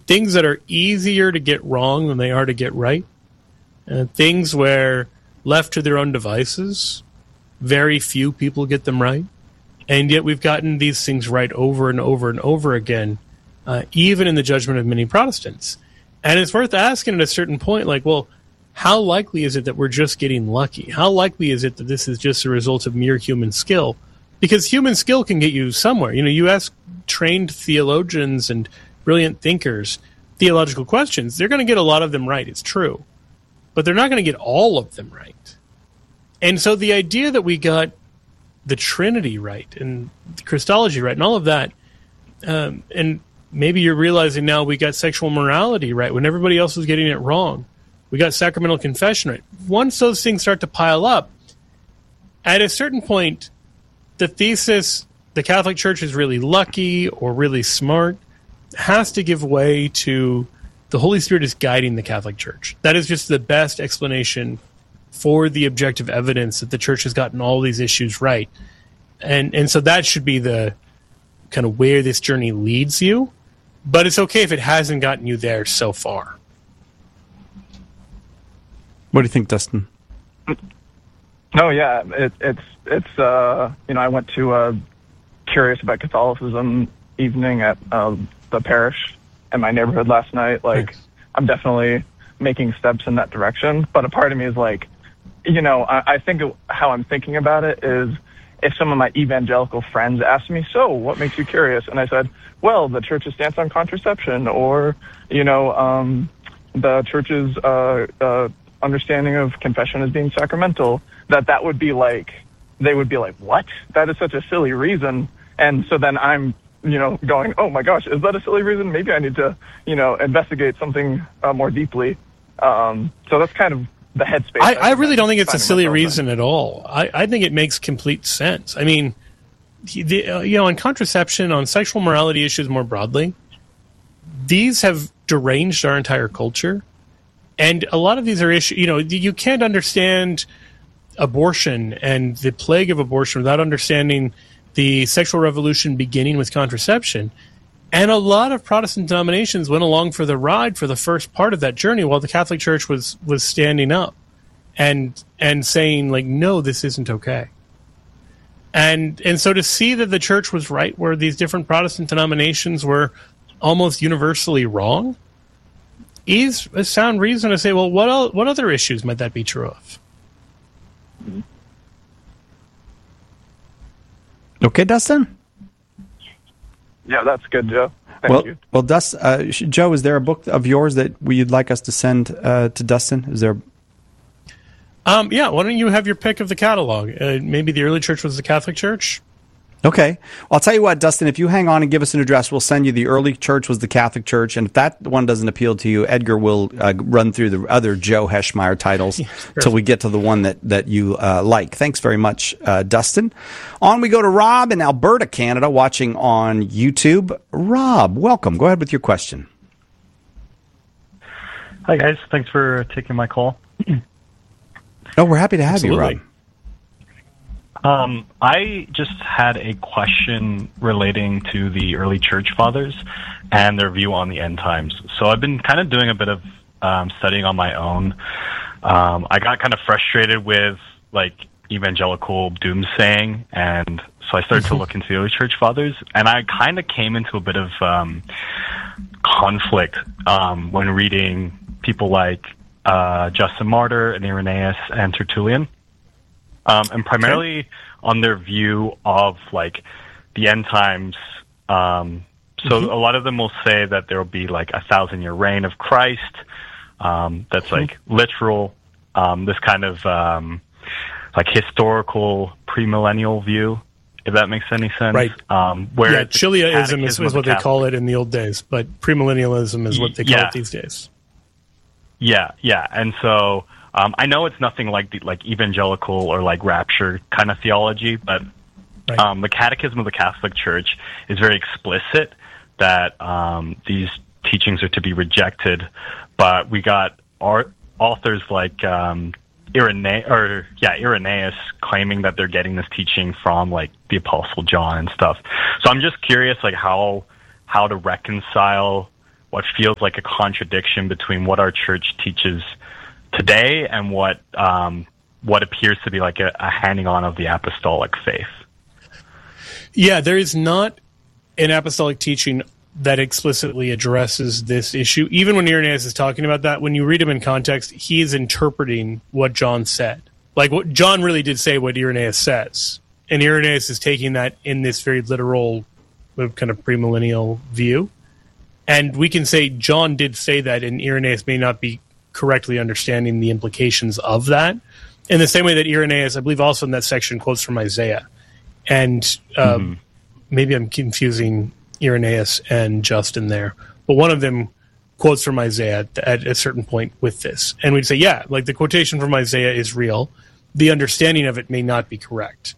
things that are easier to get wrong than they are to get right. Things where, left to their own devices, very few people get them right. And yet we've gotten these things right over and over and over again, even in the judgment of many Protestants. And it's worth asking at a certain point, like, well, how likely is it that we're just getting lucky? How likely is it that this is just a result of mere human skill? Because human skill can get you somewhere. You know, you ask trained theologians and brilliant thinkers theological questions, they're going to get a lot of them right, it's true. But they're not going to get all of them right. And so the idea that we got the Trinity right and the Christology right and all of that, and maybe you're realizing now we got sexual morality right when everybody else was getting it wrong. We got sacramental confession right. Once those things start to pile up, at a certain point, the thesis, the Catholic Church is really lucky or really smart, has to give way to the Holy Spirit is guiding the Catholic Church. That is just the best explanation for the objective evidence that the Church has gotten all these issues right. And so that should be the kind of where this journey leads you. But it's okay if it hasn't gotten you there so far. What do you think, Dustin? No, yeah, it's I went to a Curious About Catholicism evening at the parish in my neighborhood last night. Like, nice. I'm definitely making steps in that direction. But a part of me is like, I think how I'm thinking about it is if some of my evangelical friends asked me, so what makes you curious? And I said, well, the church's stance on contraception or, the church's understanding of confession as being sacramental, that would be like, they would be like, what? That is such a silly reason. And so then I'm, going, oh my gosh, is that a silly reason? Maybe I need to, investigate something more deeply. So that's kind of the headspace. I really don't think it's a silly reason at all. I think it makes complete sense. I mean, on contraception, on sexual morality issues more broadly, these have deranged our entire culture. And a lot of these are issues, you can't understand abortion and the plague of abortion without understanding the sexual revolution beginning with contraception. And a lot of Protestant denominations went along for the ride for the first part of that journey while the Catholic Church was standing up and saying, like, no, this isn't okay. And so to see that the Church was right where these different Protestant denominations were almost universally wrong is a sound reason to say, well, what other issues might that be true of? Okay, Dustin? Yeah, that's good, Joe. Thank you. Well, Joe, is there a book of yours that you'd like us to send to Dustin? Is there? Yeah, why don't you have your pick of the catalog? Maybe the early church was the Catholic Church? Okay. I'll tell you what, Dustin, if you hang on and give us an address, we'll send you the early church was the Catholic Church. And if that one doesn't appeal to you, Edgar will run through the other Joe Heschmeyer titles till we get to the one that you like. Thanks very much, Dustin. On we go to Rob in Alberta, Canada, watching on YouTube. Rob, welcome. Go ahead with your question. Hi, guys. Thanks for taking my call. Oh, we're happy to have Absolutely. you, Rob. I just had a question relating to the early church fathers and their view on the end times. So I've been kind of doing a bit of studying on my own. I got kind of frustrated with evangelical doomsaying, and so I started to look into the early church fathers, and I kind of came into a bit of conflict when reading people like Justin Martyr and Irenaeus and Tertullian. And primarily on their view of the end times. So a lot of them will say that there will be 1,000-year reign of Christ. That's literal. This kind of historical premillennial view, if that makes any sense. Right. Where Chiliaism is what they call it in the old days, but premillennialism is what they call it these days. Yeah. And so I know it's nothing like evangelical or rapture kind of theology, but the Catechism of the Catholic Church is very explicit that these teachings are to be rejected. But we got authors like Irenaeus claiming that they're getting this teaching from the Apostle John and stuff. So I'm just curious how to reconcile what feels like a contradiction between what our church teaches today and what appears to be like a handing on of the apostolic faith. Yeah, there is not an apostolic teaching that explicitly addresses this issue. Even when Irenaeus is talking about that, when you read him in context, he is interpreting what John said. Like, what John really did say what Irenaeus says. And Irenaeus is taking that in this very literal kind of premillennial view. And we can say John did say that, and Irenaeus may not be correctly understanding the implications of that. In the same way that Irenaeus, I believe also in that section, quotes from Isaiah. And maybe I'm confusing Irenaeus and Justin there, but one of them quotes from Isaiah at a certain point with this. And we'd say, yeah, like the quotation from Isaiah is real. The understanding of it may not be correct.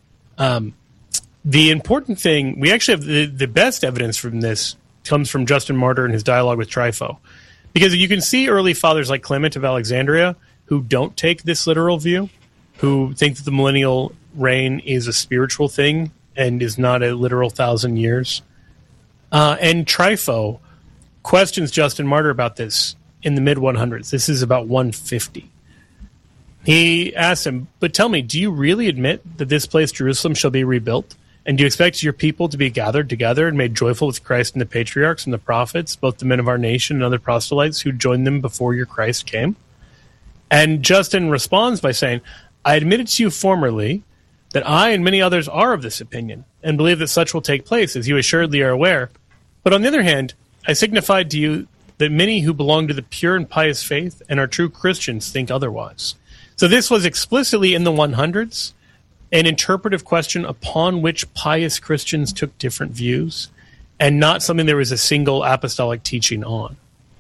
The important thing, we actually have the best evidence from this comes from Justin Martyr and his dialogue with Trypho. Because you can see early fathers like Clement of Alexandria who don't take this literal view, who think that the millennial reign is a spiritual thing and is not a literal 1,000 years. And Trypho questions Justin Martyr about this in the mid-100s. This is about 150. He asks him, but tell me, do you really admit that this place, Jerusalem, shall be rebuilt? And do you expect your people to be gathered together and made joyful with Christ and the patriarchs and the prophets, both the men of our nation and other proselytes who joined them before your Christ came? And Justin responds by saying, I admitted to you formerly that I and many others are of this opinion, and believe that such will take place, as you assuredly are aware. But on the other hand, I signified to you that many who belong to the pure and pious faith and are true Christians think otherwise. So this was explicitly in the 100s, an interpretive question upon which pious Christians took different views, and not something there was a single apostolic teaching on.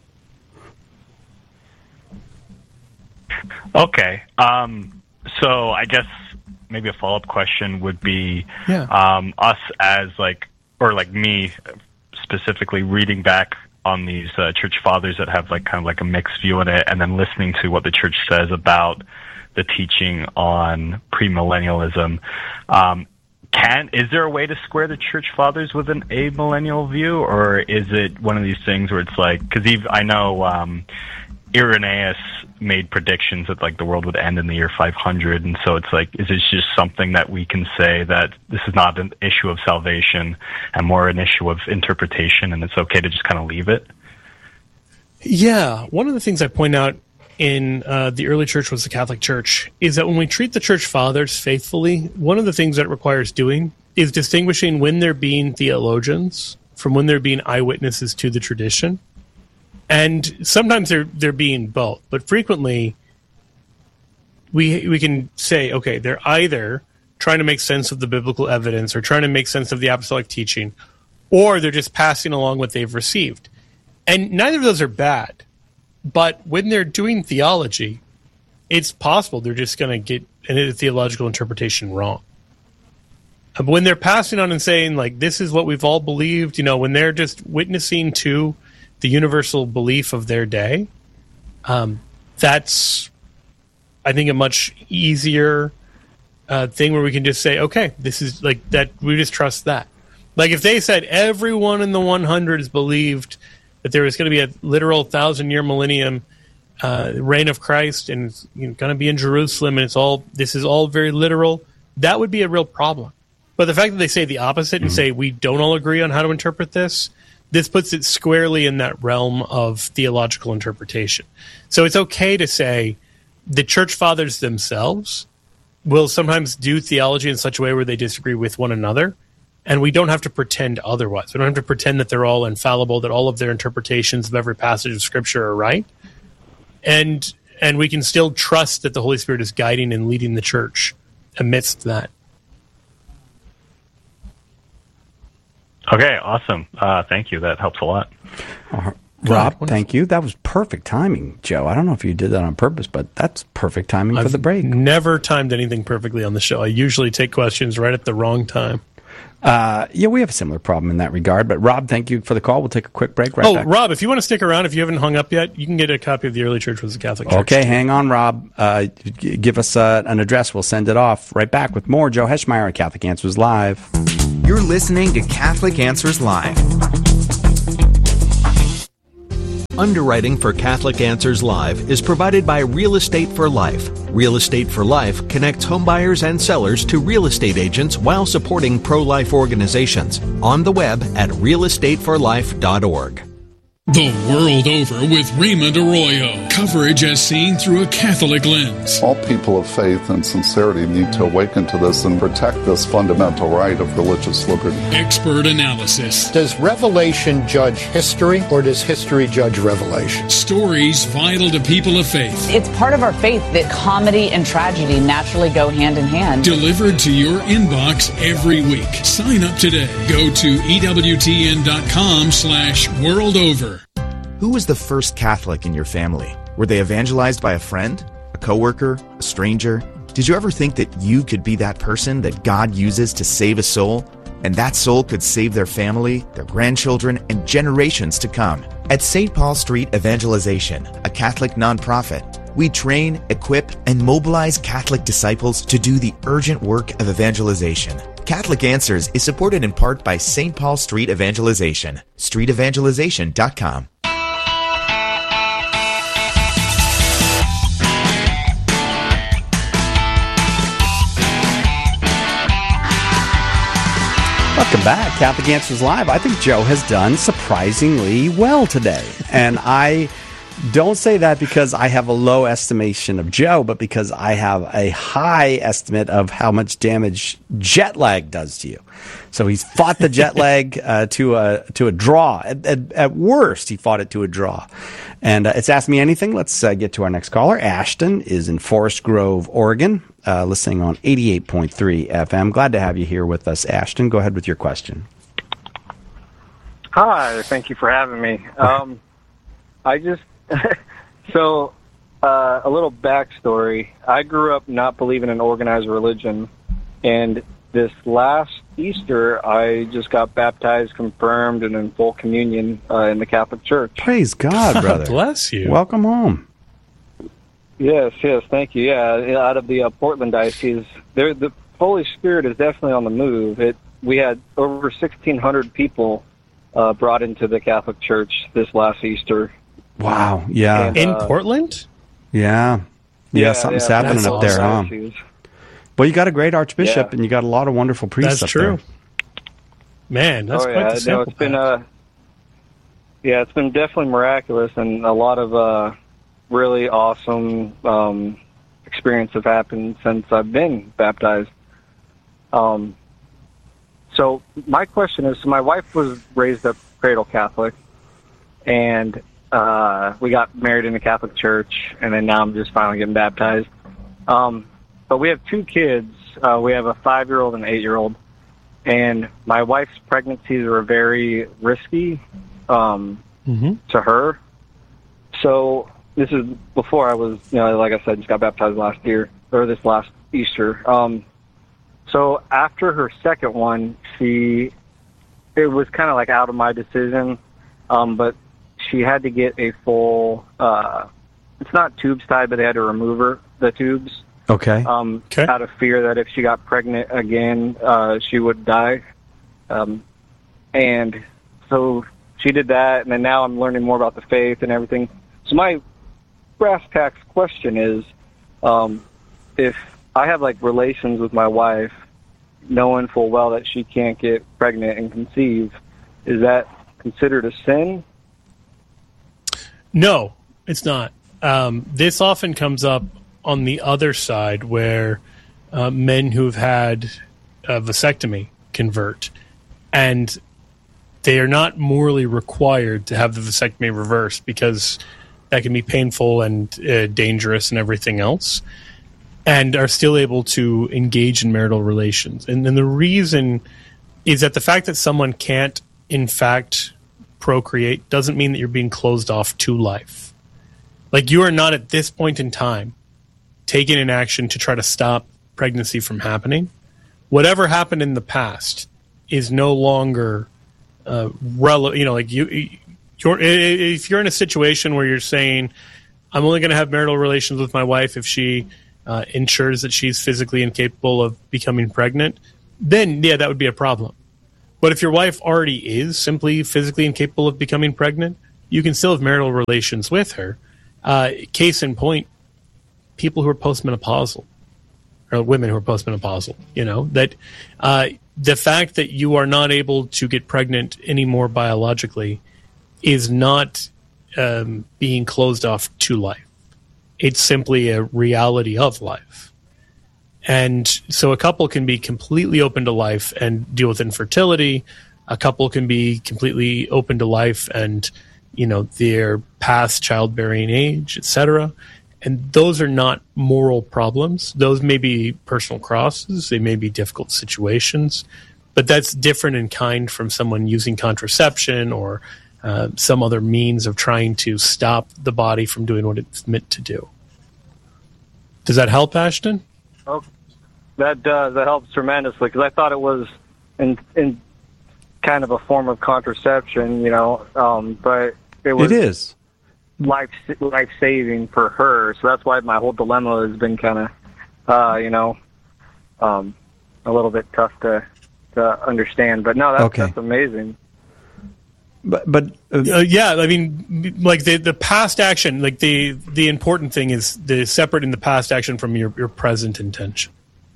Okay. So I guess maybe a follow-up question would be us as me specifically reading back on these church fathers that have kind of a mixed view on it, and then listening to what the church says about the teaching on premillennialism. Is there a way to square the church fathers with an amillennial view, or is it one of these things where it's because I know Irenaeus made predictions that the world would end in the year 500, and so it's is it just something that we can say that this is not an issue of salvation and more an issue of interpretation, and it's okay to just kind of leave it? Yeah, one of the things I point out in the early church was the Catholic Church is that when we treat the church fathers faithfully, one of the things that it requires doing is distinguishing when they're being theologians from when they're being eyewitnesses to the tradition. And sometimes they're being both, but frequently we can say, okay, they're either trying to make sense of the biblical evidence or trying to make sense of the apostolic teaching, or they're just passing along what they've received. And neither of those are bad. But when they're doing theology, it's possible they're just going to get a theological interpretation wrong. But when they're passing on and saying, this is what we've all believed, when they're just witnessing to the universal belief of their day, that's, I think, a much easier thing where we can just say, okay, this is that, we just trust that. If they said everyone in the 100s believed that there was going to be a literal 1,000-year millennium reign of Christ, and it's going to be in Jerusalem, and this is all very literal, that would be a real problem. But the fact that they say the opposite and say we don't all agree on how to interpret this puts it squarely in that realm of theological interpretation. So it's okay to say the church fathers themselves will sometimes do theology in such a way where they disagree with one another, and we don't have to pretend otherwise. We don't have to pretend that they're all infallible, that all of their interpretations of every passage of Scripture are right. And we can still trust that the Holy Spirit is guiding and leading the church amidst that. Okay, awesome. Thank you. That helps a lot. Rob, thank you. That was perfect timing, Joe. I don't know if you did that on purpose, but that's perfect timing for the break. Never timed anything perfectly on the show. I usually take questions right at the wrong time. We have a similar problem in that regard. But Rob, thank you for the call. We'll take a quick break back. Rob, if you want to stick around, if you haven't hung up yet, you can get a copy of The Early Church Was the Catholic Church. Okay, hang on, Rob. Give us an address. We'll send it off. Right back with more Joe Heschmeyer at Catholic Answers Live. You're listening to Catholic Answers Live. Underwriting for Catholic Answers Live is provided by Real Estate for Life. Real Estate for Life connects homebuyers and sellers to real estate agents while supporting pro-life organizations. On the web at realestateforlife.org. The World Over with Raymond Arroyo. Coverage as seen through a Catholic lens. All people of faith and sincerity need to awaken to this and protect this fundamental right of religious liberty. Expert analysis. Does Revelation judge history, or does history judge Revelation? Stories vital to people of faith. It's part of our faith that comedy and tragedy naturally go hand in hand. Delivered to your inbox every week. Sign up today. Go to EWTN.com/worldover. Who was the first Catholic in your family? Were they evangelized by a friend, a coworker, a stranger? Did you ever think that you could be that person that God uses to save a soul? And that soul could save their family, their grandchildren, and generations to come. At St. Paul Street Evangelization, a Catholic nonprofit, we train, equip, and mobilize Catholic disciples to do the urgent work of evangelization. Catholic Answers is supported in part by St. Paul Street Evangelization, streetevangelization.com. Welcome back, Catholic Answers Live. I think Joe has done surprisingly well today. And I don't say that because I have a low estimation of Joe, but because I have a high estimate of how much damage jet lag does to you. So he's fought the jet lag to a draw. At worst, he fought it to a draw. And it's Ask Me Anything. Let's get to our next caller. Ashton is in Forest Grove, Oregon, listening on 88.3 FM. Glad to have you here with us, Ashton. Go ahead with your question. Hi, thank you for having me. I just... So, a little backstory. I grew up not believing in organized religion, and this last Easter, I just got baptized, confirmed, and in full communion in the Catholic Church. Praise God, brother. Bless you. Welcome home. Yes, thank you. Yeah, out of the Portland Diocese, the Holy Spirit is definitely on the move. We had over 1,600 people brought into the Catholic Church this last Easter. Wow, yeah. And, in Portland? Yeah, something's happening up there, huh? Well, you got a great archbishop, and you got a lot of wonderful priests up there. That's true. Man, that's quite the sample it's been definitely miraculous, and a lot of really awesome experiences have happened since I've been baptized. So my question is, my wife was raised a cradle Catholic, and we got married in the Catholic Church, and then now I'm just finally getting baptized. But we have two kids. We have a 5-year-old and an 8-year-old. And my wife's pregnancies were very risky to her. So this is before I was, like I said, just got baptized this last Easter. So after her second one, it was kind of like out of my decision, but she had to get a full, it's not tubes tied, but they had to remove the tubes. Okay. Out of fear that if she got pregnant again, she would die. And so she did that, and then now I'm learning more about the faith and everything. So my brass tacks question is, if I have relations with my wife, knowing full well that she can't get pregnant and conceive, is that considered a sin? No, it's not. This often comes up on the other side where men who've had a vasectomy convert, and they are not morally required to have the vasectomy reversed because that can be painful and dangerous and everything else, and are still able to engage in marital relations. And the reason is that the fact that someone can't, in fact, procreate doesn't mean that you're being closed off to life. You are not at this point in time taking an action to try to stop pregnancy from happening. Whatever happened in the past is no longer relevant. If you're in a situation where you're saying, I'm only going to have marital relations with my wife if she ensures that she's physically incapable of becoming pregnant, then yeah, that would be a problem. But if your wife already is simply physically incapable of becoming pregnant, you can still have marital relations with her. Case in point, people who are postmenopausal, or women who are postmenopausal, that the fact that you are not able to get pregnant anymore biologically is not being closed off to life. It's simply a reality of life. And so a couple can be completely open to life and deal with infertility. A couple can be completely open to life and, their past childbearing age, etc. And those are not moral problems. Those may be personal crosses. They may be difficult situations. But that's different in kind from someone using contraception or some other means of trying to stop the body from doing what it's meant to do. Does that help, Ashton? Oh, that does. That helps tremendously, because I thought it was in kind of a form of contraception, but it is life-saving for her. So that's why my whole dilemma has been kind of, a little bit tough to understand. But no, that's amazing. But yeah, I mean, like the past action, like the important thing is separating the past action from your present intention.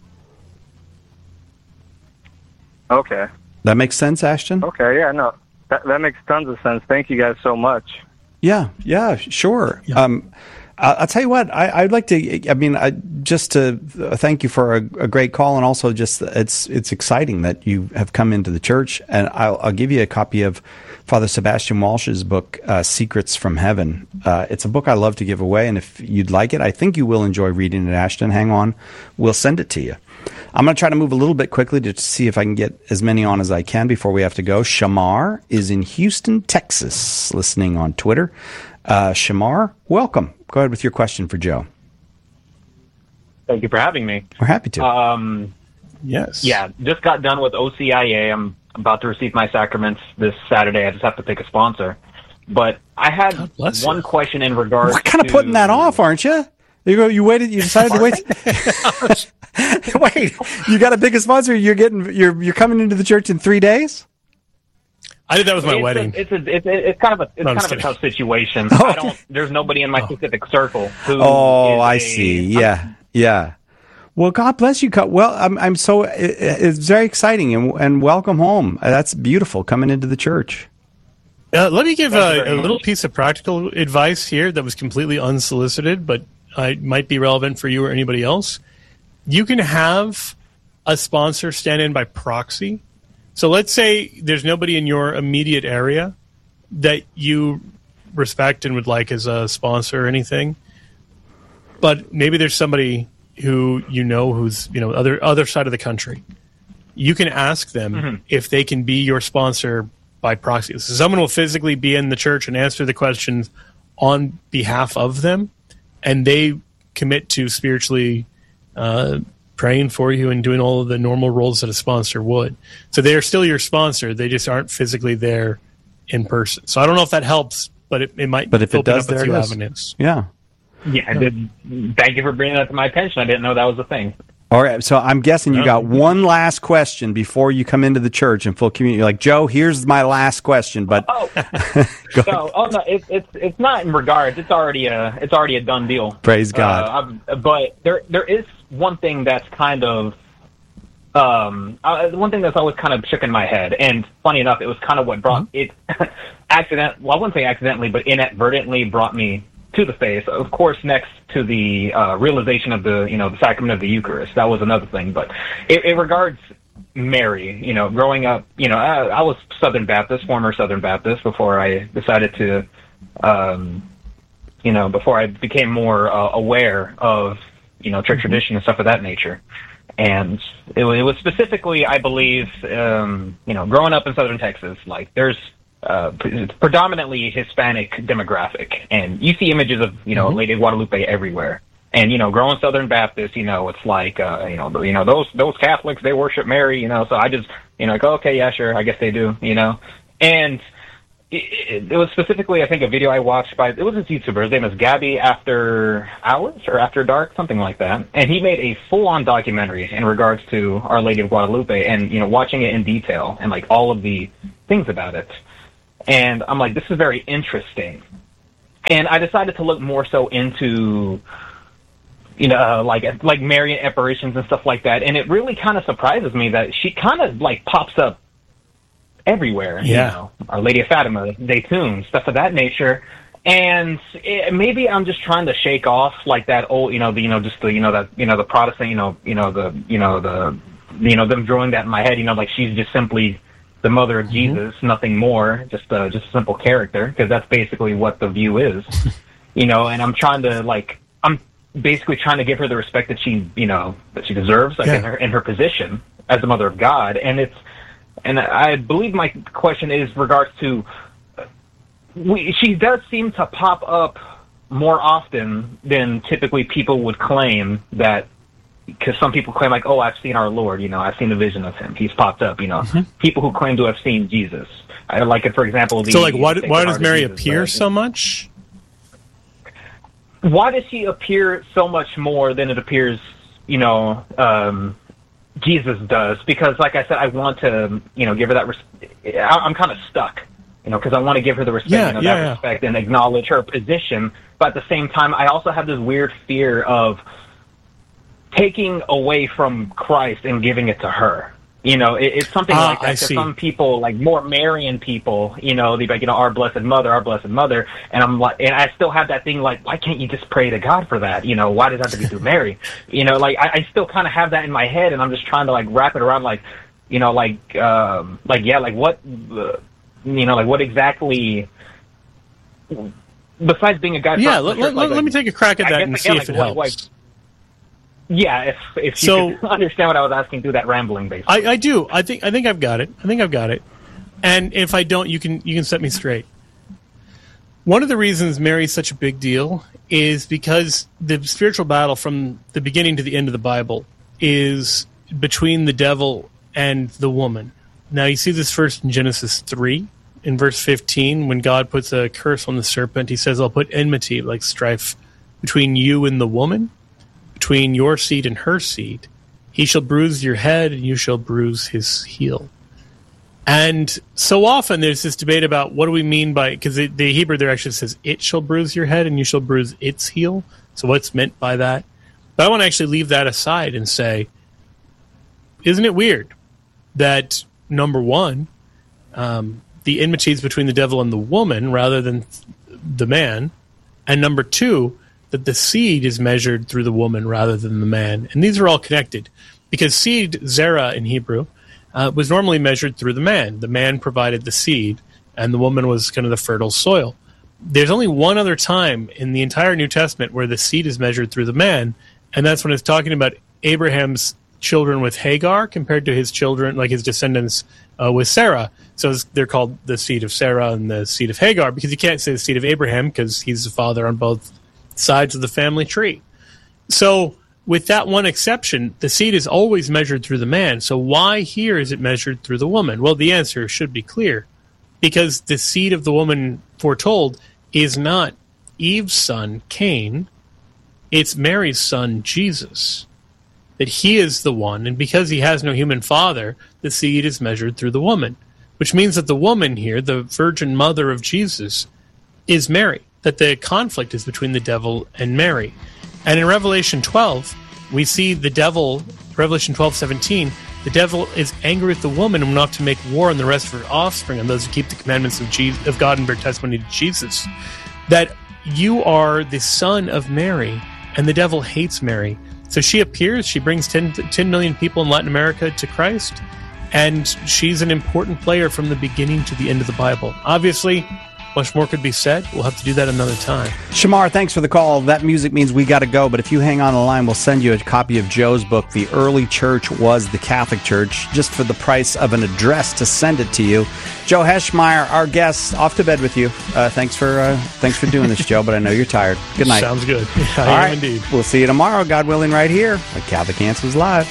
Okay. That makes sense, Ashton? Okay, yeah, no, that makes tons of sense. Thank you guys so much. Yeah, sure. Yeah. I'll tell you what, I'd like to, just to thank you for a great call, and also just it's exciting that you have come into the church, and I'll give you a copy of Father Sebastian Walsh's book, Secrets from Heaven. It's a book I love to give away, and if you'd like it, I think you will enjoy reading it, Ashton. Hang on, we'll send it to you. I'm going to try to move a little bit quickly to see if I can get as many on as I can before we have to go. Shamar is in Houston, Texas, listening on Twitter. Shamar, welcome. Go ahead with your question for Joe. Thank you for having me. We're happy to. Yes. Yeah, just got done with OCIA. I'm about to receive my sacraments this Saturday. I just have to pick a sponsor. But I had one question in regards We're kind of putting that off, aren't you? You waited. You decided to wait. Wait, you got to pick a sponsor. You're coming into the church in 3 days. I think that was my wedding. It's kind of a tough situation. Oh. There's nobody in my specific circle who. I see. Yeah. Well, God bless you. Well, I'm so. It's very exciting, and welcome home. That's beautiful coming into the church. Let me give a little piece of practical advice here that was completely unsolicited, but it might be relevant for you or anybody else. You can have a sponsor stand in by proxy. So let's say there's nobody in your immediate area that you respect and would like as a sponsor or anything, but maybe there's somebody who who's other side of the country. You can ask them if they can be your sponsor by proxy. So someone will physically be in the church and answer the questions on behalf of them, and they commit to spiritually praying for you and doing all of the normal roles that a sponsor would. So they are still your sponsor. They just aren't physically there in person. So I don't know if that helps, but it might. But if it does, there it is. Avenues. Yeah. Yeah, I did. Thank you for bringing that to my attention. I didn't know that was a thing. All right, so I'm guessing you got one last question before you come into the church in full community. You're like, Joe, here's my last question, but no, it's not in regards. It's already a done deal. Praise God. But there is one thing that's kind of one thing that's always kind of shook in my head, and funny enough, it was kind of what brought it well, I wouldn't say accidentally, but inadvertently brought me to the faith. Of course, next to the realization of the sacrament of the Eucharist. That was another thing. But it regards Mary, growing up, I was former Southern Baptist before I decided to, before I became more aware of, church tradition and stuff of that nature. And it was specifically, I believe, growing up in Southern Texas, like there's predominantly Hispanic demographic, and you see images of Lady Guadalupe everywhere. And growing Southern Baptist, it's like those Catholics, they worship Mary, so I just okay, yeah, sure, I guess they do, and it was specifically, I think, a video I watched by, it was a YouTuber, his name is Gabby After Hours or After Dark, something like that, and he made a full-on documentary in regards to Our Lady of Guadalupe, and watching it in detail and like all of the things about it. And I'm like, this is very interesting. And I decided to look more so into, like Marian apparitions and stuff like that. And it really kind of surprises me that she kind of like pops up everywhere. Yeah. Our Lady of Fatima, Zaytun, stuff of that nature. And maybe I'm just trying to shake off like that old, the Protestant, them drawing that in my head, like she's just simply the mother of Jesus, nothing more, just a simple character, because that's basically what the view is, and I'm trying to I'm basically trying to give her the respect that she deserves, in her position as the mother of God, and I believe my question is regards to, she does seem to pop up more often than typically people would claim that. Because some people claim, like, oh, I've seen our Lord, I've seen a vision of him. He's popped up, People who claim to have seen Jesus. I like it, for example. Why does Mary appear so much? Why does she appear so much more than it appears, Jesus does? Because, like I said, I want to, give her that I'm kind of stuck, because I want to give her the respect, respect and acknowledge her position. But at the same time, I also have this weird fear of taking away from Christ and giving it to her. It's something like that. Some people, like more Marian people, they be like, our blessed mother, and I'm like, and I still have that thing like, why can't you just pray to God for that? Why does it have to be through Mary? I still kind of have that in my head, and I'm just trying to like wrap it around, what, what exactly, besides being a guy. Yeah, let me take a crack at that and see if it helps. Yeah, if you can understand what I was asking through that rambling, basically. I do. I think I've got it. And if I don't, you can set me straight. One of the reasons Mary's such a big deal is because the spiritual battle from the beginning to the end of the Bible is between the devil and the woman. Now, you see this first in Genesis 3, in verse 15, when God puts a curse on the serpent. He says, I'll put enmity, like strife, between you and the woman, between your seed and her seed. He shall bruise your head, and you shall bruise his heel. And so often there's this debate about what do we mean by, because the Hebrew there actually says, it shall bruise your head, and you shall bruise its heel. So what's meant by that? But I want to actually leave that aside and say, isn't it weird that, number one, the enmity is between the devil and the woman rather than the man, and number two, that the seed is measured through the woman rather than the man. And these are all connected, because seed, zera in Hebrew, was normally measured through the man. The man provided the seed, and the woman was kind of the fertile soil. There's only one other time in the entire New Testament where the seed is measured through the man, and that's when it's talking about Abraham's children with Hagar compared to his children, like his descendants with Sarah. So they're called the seed of Sarah and the seed of Hagar, because you can't say the seed of Abraham because he's the father on both sides of the family tree. So with that one exception, the seed is always measured through the man. So why here is it measured through the woman? Well, the answer should be clear, because the seed of the woman foretold is not Eve's son, Cain. It's Mary's son, Jesus. That he is the one, and because he has no human father, the seed is measured through the woman, which means that the woman here, the virgin mother of Jesus, is Mary. That the conflict is between the devil and Mary. And in Revelation 12, we see the devil, Revelation 12:17, the devil is angry with the woman and wants to make war on the rest of her offspring, on those who keep the commandments of God and bear testimony to Jesus. That you are the son of Mary, and the devil hates Mary. So she appears, she brings 10 million people in Latin America to Christ, and she's an important player from the beginning to the end of the Bible. Obviously, much more could be said. We'll have to do that another time. Shamar, thanks for the call. That music means we got to go, but if you hang on the line, we'll send you a copy of Joe's book, The Early Church Was the Catholic Church, just for the price of an address to send it to you. Joe Heschmeyer, our guest, off to bed with you. Thanks for doing this, Joe, but I know you're tired. Good night. Sounds good. All right. Indeed. We'll see you tomorrow, God willing, right here at Catholic Answers Live.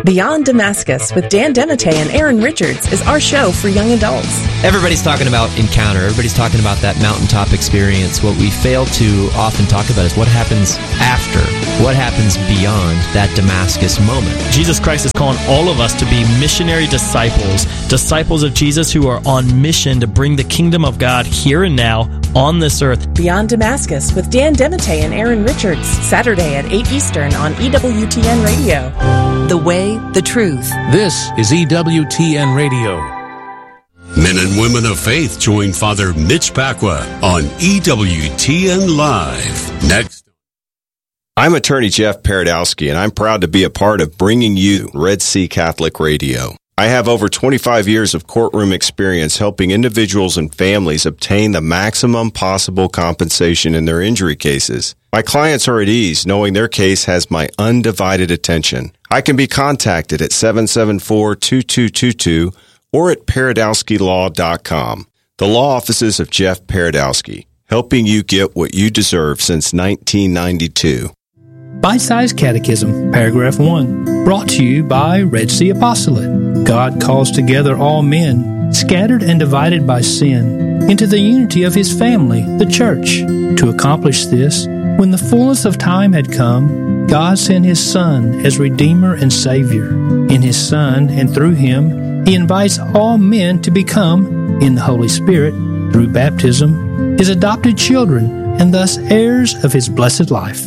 Beyond Damascus with Dan Demite and Aaron Richards is our show for young adults. Everybody's talking about encounter. Everybody's talking about that mountaintop experience. What we fail to often talk about is what happens after, what happens beyond that Damascus moment. Jesus Christ is calling all of us to be missionary disciples, disciples of Jesus who are on mission to bring the kingdom of God here and now on this earth. Beyond Damascus with Dan Demite and Aaron Richards, Saturday at 8 Eastern on EWTN Radio. The way, the truth. This is EWTN Radio. Men and women of faith join Father Mitch Pacwa on EWTN Live. Next. I'm attorney Jeff Paradowski, and I'm proud to be a part of bringing you Red Sea Catholic Radio. I have over 25 years of courtroom experience helping individuals and families obtain the maximum possible compensation in their injury cases. My clients are at ease knowing their case has my undivided attention. I can be contacted at 774-2222 or at paradowskilaw.com. The law offices of Jeff Paradowski, helping you get what you deserve since 1992. Bite-Sized Catechism, Paragraph 1, brought to you by Red Sea Apostolate. God calls together all men, scattered and divided by sin, into the unity of His family, the Church. To accomplish this, when the fullness of time had come, God sent His Son as Redeemer and Savior. In His Son and through Him, He invites all men to become, in the Holy Spirit, through baptism, His adopted children, and thus heirs of His blessed life.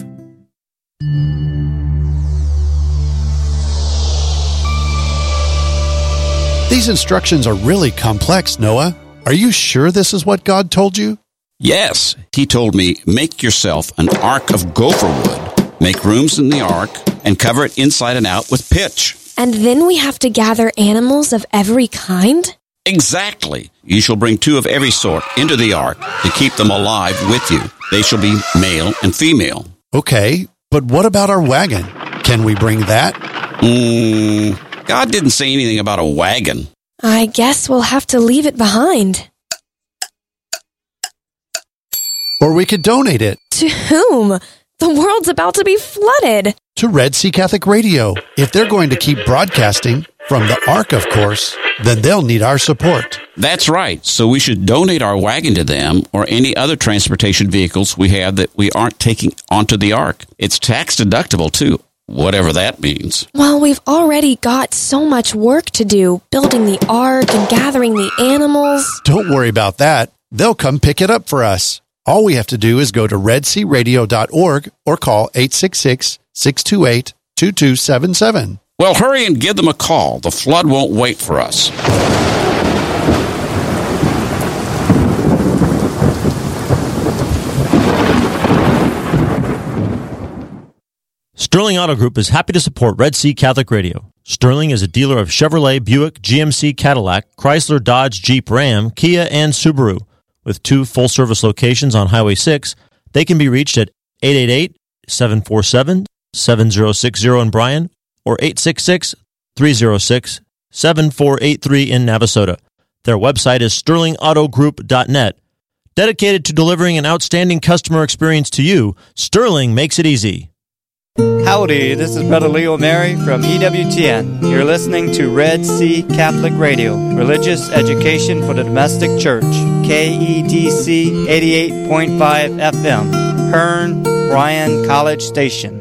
These instructions are really complex, Noah. Are you sure this is what God told you? Yes. He told me, make yourself an ark of gopher wood, make rooms in the ark, and cover it inside and out with pitch. And then we have to gather animals of every kind? Exactly. You shall bring 2 of every sort into the ark to keep them alive with you. They shall be male and female. Okay, but what about our wagon? Can we bring that? God didn't say anything about a wagon. I guess we'll have to leave it behind. Or we could donate it. To whom? The world's about to be flooded. To Red Sea Catholic Radio. If they're going to keep broadcasting, from the Ark, of course, then they'll need our support. That's right. So we should donate our wagon to them or any other transportation vehicles we have that we aren't taking onto the Ark. It's tax deductible, too. Whatever that means. Well, we've already got so much work to do, building the ark and gathering the animals. Don't worry about that. They'll come pick it up for us. All we have to do is go to redsearadio.org or call 866-628-2277. Well, hurry and give them a call. The flood won't wait for us. Sterling Auto Group is happy to support Red Sea Catholic Radio. Sterling is a dealer of Chevrolet, Buick, GMC, Cadillac, Chrysler, Dodge, Jeep, Ram, Kia, and Subaru. With 2 full-service locations on Highway 6, they can be reached at 888-747-7060 in Bryan or 866-306-7483 in Navasota. Their website is sterlingautogroup.net. Dedicated to delivering an outstanding customer experience to you, Sterling makes it easy. Howdy, this is Brother Leo Mary from EWTN. You're listening to Red Sea Catholic Radio, religious education for the domestic church. KEDC 88.5 FM, Hearn, Bryan College Station.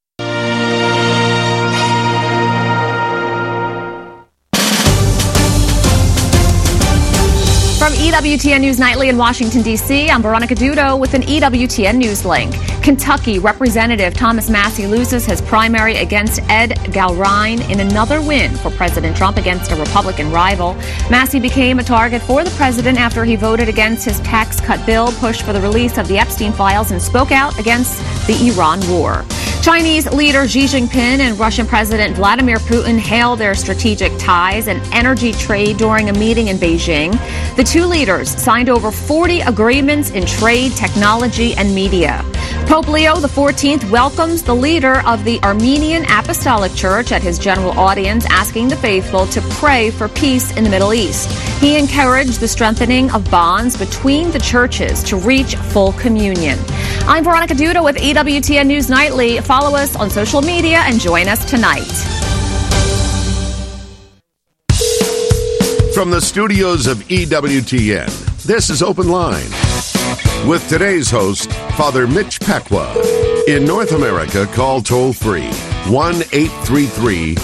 From EWTN News Nightly in Washington, D.C., I'm Veronica Dudo with an EWTN News link. Kentucky Representative Thomas Massie loses his primary against Ed Galrine in another win for President Trump against a Republican rival. Massie became a target for the president after he voted against his tax cut bill, pushed for the release of the Epstein files, and spoke out against the Iran war. Chinese leader Xi Jinping and Russian President Vladimir Putin hailed their strategic ties and energy trade during a meeting in Beijing. The two leaders signed over 40 agreements in trade, technology, and media. Pope Leo XIV welcomes the leader of the Armenian Apostolic Church at his general audience, asking the faithful to pray for peace in the Middle East. He encouraged the strengthening of bonds between the churches to reach full communion. I'm Veronica Duda with EWTN News Nightly. Follow us on social media and join us tonight. From the studios of EWTN, this is Open Line. With today's host, Father Mitch Pacwa. In North America, call toll-free 1-833